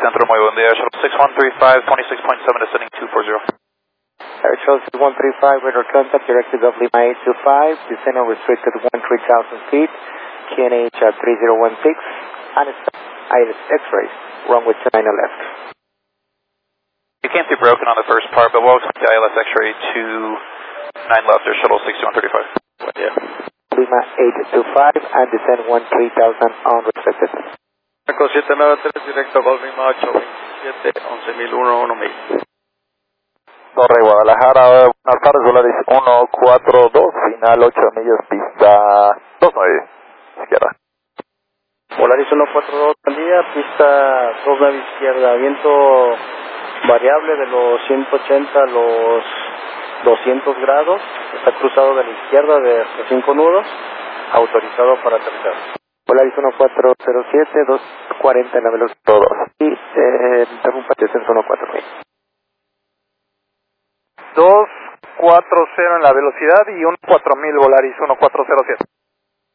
Centro, muy buen día. Shuttle 6135, 26.7, descending 240. Shuttle 6135, radar contact, directed of Lima 825, descending restricted 13,000 feet, QNH 3016, ILS X-rays, runway 29 left. You can't be broken on the first part, but welcome to ILS X-ray 29 left, or Shuttle 6135. Yeah. Lima 825, and descend 13,000 unrestricted. Eco 793, directo Golf Lima 827, 11.001, 1.000. Torre Guadalajara, buenas tardes, Volaris 142, final 8 millas, pista 29, izquierda. Volaris 142, buen día, pista 29 izquierda, viento variable de los 180 a los 200 grados, está cruzado de la izquierda de hasta 5 nudos, autorizado para aterrizar. Volaris 1407, 240 en la velocidad 2 y interrumpa descenso 14000. 240 en la velocidad y 14000 Volaris 1407.